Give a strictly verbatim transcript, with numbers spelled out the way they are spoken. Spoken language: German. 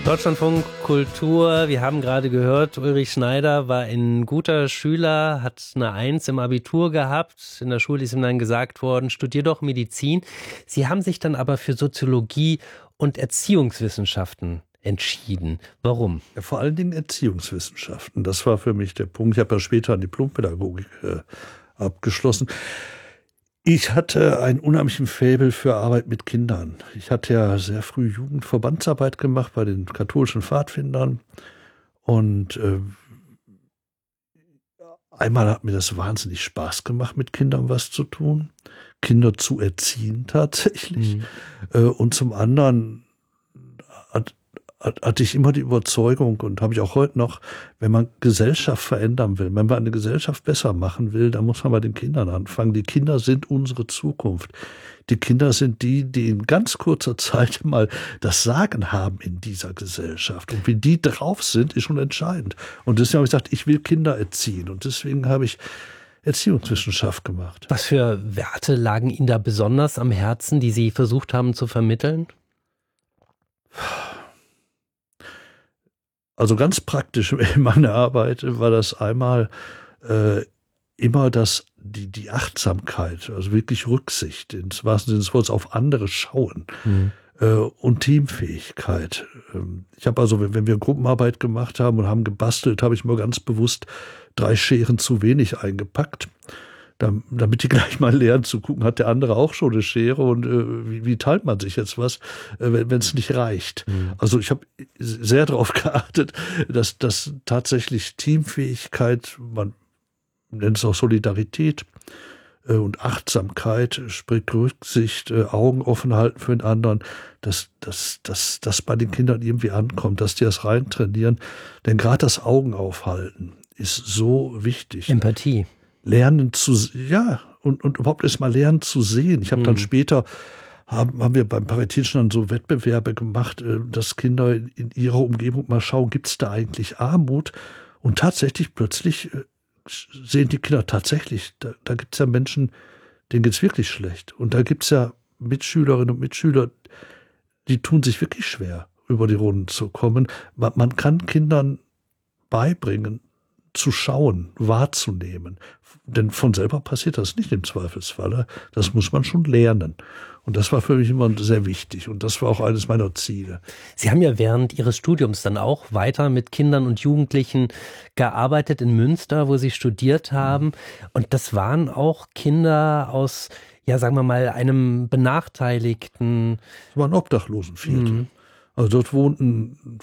Deutschlandfunk Kultur, wir haben gerade gehört, Ulrich Schneider war ein guter Schüler, hat eine Eins im Abitur gehabt. In der Schule ist ihm dann gesagt worden, studier doch Medizin. Sie haben sich dann aber für Soziologie und Erziehungswissenschaften entschieden. Warum? Ja, vor allen Dingen Erziehungswissenschaften. Das war für mich der Punkt. Ich habe ja später Diplompädagogik äh, abgeschlossen. Ich hatte einen unheimlichen Faible für Arbeit mit Kindern. Ich hatte ja sehr früh Jugendverbandsarbeit gemacht bei den katholischen Pfadfindern. Und äh, einmal hat mir das wahnsinnig Spaß gemacht, mit Kindern was zu tun. Kinder zu erziehen tatsächlich. Mhm. Äh, und zum anderen hat hatte ich immer die Überzeugung und habe ich auch heute noch, wenn man Gesellschaft verändern will, wenn man eine Gesellschaft besser machen will, dann muss man bei den Kindern anfangen. Die Kinder sind unsere Zukunft. Die Kinder sind die, die in ganz kurzer Zeit mal das Sagen haben in dieser Gesellschaft. Und wie die drauf sind, ist schon entscheidend. Und deswegen habe ich gesagt, ich will Kinder erziehen. Und deswegen habe ich Erziehungswissenschaft gemacht. Was für Werte lagen Ihnen da besonders am Herzen, die Sie versucht haben zu vermitteln? Also ganz praktisch in meiner Arbeit war das einmal äh, immer das, die, die Achtsamkeit, also wirklich Rücksicht, ins wahrsten Sinne des Wortes auf andere schauen mhm. äh, und Teamfähigkeit. Ähm, ich habe also, wenn, wenn wir Gruppenarbeit gemacht haben und haben gebastelt, habe ich mir ganz bewusst drei Scheren zu wenig eingepackt, damit die gleich mal lernen zu gucken, hat der andere auch schon eine Schere und äh, wie, wie teilt man sich jetzt was, äh, wenn es nicht reicht. Mhm. Also ich habe sehr darauf geachtet, dass, dass tatsächlich Teamfähigkeit, man nennt es auch Solidarität äh, und Achtsamkeit, sprich Rücksicht, äh, Augen offen halten für den anderen, dass, dass, dass, dass bei den Kindern irgendwie ankommt, dass die das rein trainieren. Denn gerade das Augen aufhalten ist so wichtig. Empathie. Lernen zu, ja, und, und überhaupt erst mal lernen zu sehen. Ich habe dann mhm. später, haben, haben wir beim Paritätischen dann so Wettbewerbe gemacht, dass Kinder in, in ihrer Umgebung mal schauen, gibt es da eigentlich Armut? Und tatsächlich plötzlich sehen die Kinder tatsächlich, da, da gibt es ja Menschen, denen geht es wirklich schlecht. Und da gibt es ja Mitschülerinnen und Mitschüler, die tun sich wirklich schwer, über die Runden zu kommen. Man, man kann Kindern beibringen, zu schauen, wahrzunehmen. Denn von selber passiert das nicht im Zweifelsfalle. Das muss man schon lernen. Und das war für mich immer sehr wichtig. Und das war auch eines meiner Ziele. Sie haben ja während Ihres Studiums dann auch weiter mit Kindern und Jugendlichen gearbeitet in Münster, wo Sie studiert haben. Und das waren auch Kinder aus, ja, sagen wir mal, einem benachteiligten... Das war ein Obdachlosenviertel. Mhm. Also dort wohnten